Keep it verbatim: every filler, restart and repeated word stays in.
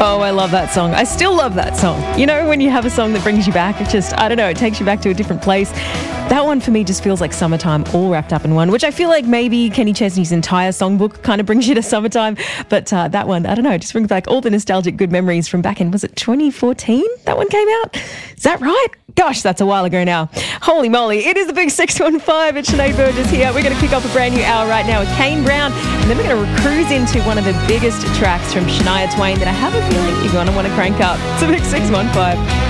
Oh, I love that song. I still love that song. You know, when you have a song that brings you back, it just, I don't know, it takes you back to a different place. That one for me just feels like summertime all wrapped up in one, which I feel like maybe Kenny Chesney's entire songbook kind of brings you to summertime. But uh, that one, I don't know, just brings back all the nostalgic good memories from back in, was it twenty fourteen that one came out? Is that right? Gosh, that's a while ago now. Holy moly, it is the big six one five. It's Sinead Burgess here. We're going to kick off a brand new hour right now with Kane Brown, and then we're going to cruise into one of the biggest tracks from Shania Twain that I have a feeling you're going to want to crank up. It's the big six one five.